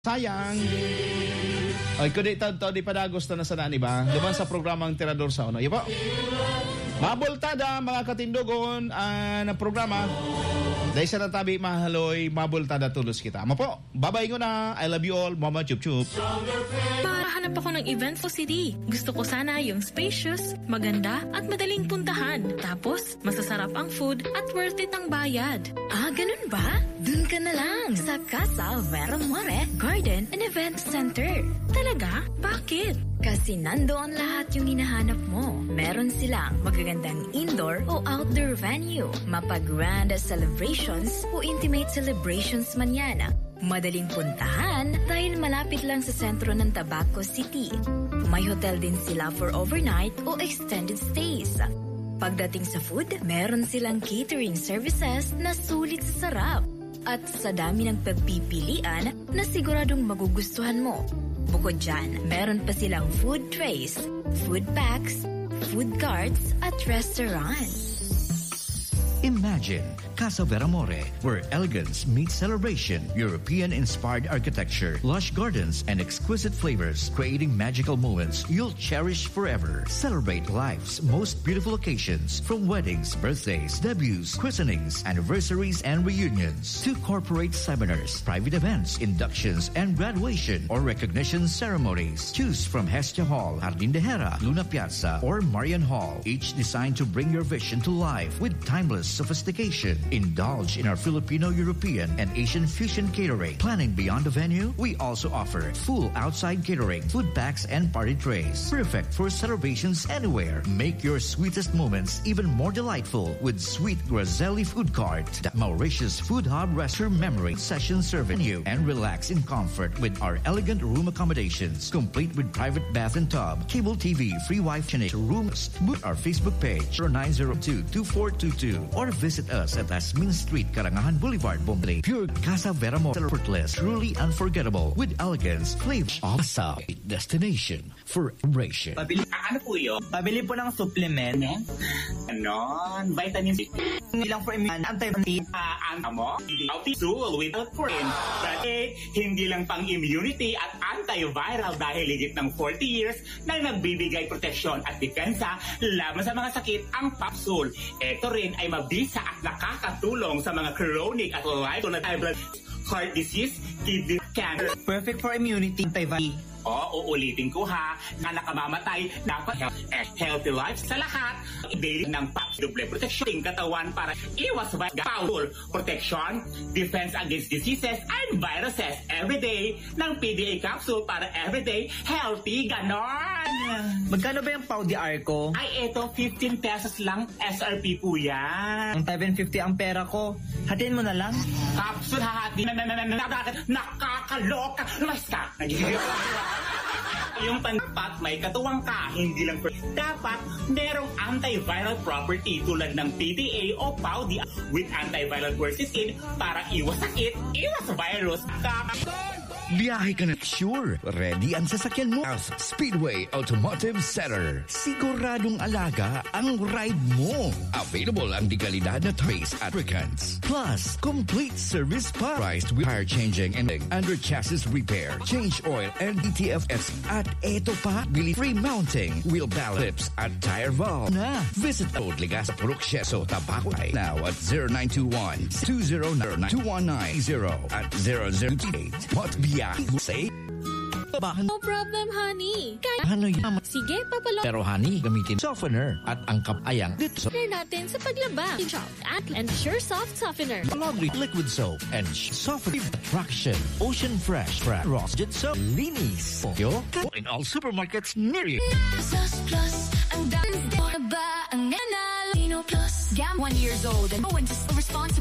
Sayang. Ay, kundi ito di padagos na sana, ba? Duman sa programang Tirador sa Uno. Ipo. Mabultada, mga katindogon na programa. Dahil sa natabi, mahaloy, mabultada tulos kita. Ama po, babay ko na. I love you all. Mama Chup Chup. Hanap ako ng event sa city. Gusto ko sana yung spacious, maganda, at madaling puntahan. Tapos, masasarap ang food at worth it ang bayad. Ah, ganun ba? Dun ka na lang sa Casa Vera More Garden and Event Center. Talaga? Bakit? Kasi nandoon lahat yung hinahanap mo. Meron silang magagandang indoor o outdoor venue, mapag-grand celebrations o intimate celebrations man yan. Madaling puntahan dahil malapit lang sa sentro ng Tabaco City. May hotel din sila for overnight o extended stays. Pagdating sa food, meron silang catering services na sulit sa sarap. At sa dami ng pagpipilian na siguradong magugustuhan mo. Bukod dyan, meron pa silang food trays, food packs, food carts at restaurants. Imagine Casa Vera More, where elegance meets celebration, European-inspired architecture, lush gardens, and exquisite flavors, creating magical moments you'll cherish forever. Celebrate life's most beautiful occasions, from weddings, birthdays, debuts, christenings, anniversaries, and reunions, to corporate seminars, private events, inductions, and graduation or recognition ceremonies. Choose from Hestia Hall, Jardín de Hera, Luna Piazza, or Marian Hall, each designed to bring your vision to life with timeless sophistication. Indulge in our Filipino, European, and Asian fusion catering. Planning beyond the venue, we also offer full outside catering, food packs, and party trays. Perfect for celebrations anywhere. Make your sweetest moments even more delightful with Sweet Grazelli Food Cart, the Mauritius Food Hub restaurant memory session serving you, and relax in comfort with our elegant room accommodations, complete with private bath and tub, cable TV, free Wi-Fi, rooms. Book our Facebook page 0902-2422 or visit us at Asmin Street, Karangahan Boulevard, Bombay. Pure Casa Vera More, effortless, truly unforgettable, with elegance, flavor, awesome destination for celebration. Pabili, ano po yun? Pabili po ng supplement. Ganon, vitamin C. Nilang for immune, anti-vitamin. Mo, healthy stool without foreign. Dahil hindi lang pang immunity at antiviral dahil higit ng 40 years na nagbibigay proteksyon at depensa laban sa mga sakit ang Papsul. Ito rin ay mabisa at nakakatulong sa mga chronic at life-to-life heart disease, kidney cancer. Perfect for immunity, antiviral. Uulitin ko ha, na nakamamatay, dapat healthy life sa lahat. Daily ng PAPS double protection katawan para iwas powerful protection, defense against diseases and viruses everyday ng PDA capsule para everyday healthy. Ganon! Magkano ba yung PAUDR ko? Ay, eto, 15 pesos lang SRP po yan. Ang 750 ang pera ko. Hatiin mo na lang. Capsule hahatin. Nakakaloka. Lumas ka. Yung panpat may katuwang ka, hindi lang dapat merong antiviral property tulad ng PDA o PAUD with antiviral quercetin para iwas sakit, iwas virus. Biyahe ka na sure. Ready ang sasakyan mo. Speedway Automotive Center. Siguradong alaga ang ride mo. Available ang dekalidad na trace at Africans. Plus, complete service pa. Priced with tire changing and under chassis repair, change oil and DTFS. At eto pa, bili free mounting, wheel balance at tire valve na. Visit Road Ligas sa Purok Sheso, Tabaco now at 0921-209-2190 at 0028. What biyahe? Say, No problem, honey. ano yan? Sige, papalo. Pero honey, gamitin softener at ang kapayang dito. natin sa paglaba. Chalk and Sure Soft Softener. Laundry liquid soap and softening attraction. Ocean Fresh Ross Jet Soap. Linis. Yo, in all supermarkets near you. Plus, ang dami ba ang Plus? 1 year old and responsible.